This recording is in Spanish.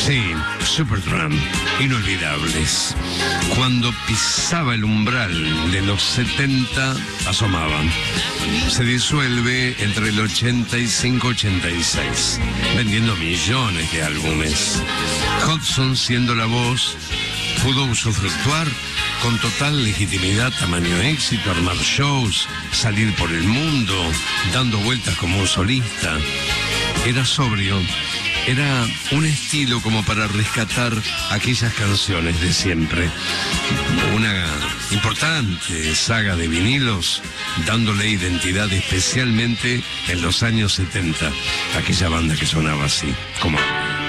Sí, Supertramp, inolvidables. Cuando pisaba el umbral de los 70, asomaban. Se disuelve entre el 85-86, vendiendo millones de álbumes. Hudson, siendo la voz, pudo usufructuar con total legitimidad tamaño éxito, armar shows, salir por el mundo, dando vueltas como un solista. Era sobrio. Era un estilo como para rescatar aquellas canciones de siempre. Una importante saga de vinilos, dándole identidad especialmente en los años 70. Aquella banda que sonaba así, como...